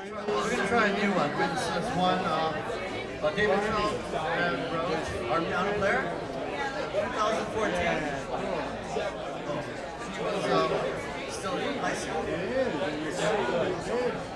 We're going to try a new one. This is one David Rhodes, our piano player, 2014. He was still in high school.